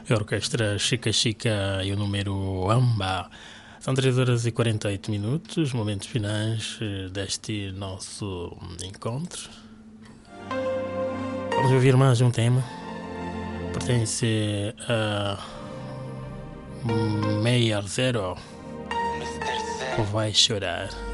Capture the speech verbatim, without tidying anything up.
A Orquestra Chica Chica e o número Amba. São três horas e quarenta e oito minutos, momentos finais deste nosso encontro. Vamos ouvir mais um tema. Pertence a Meyer Zero. Vai chorar.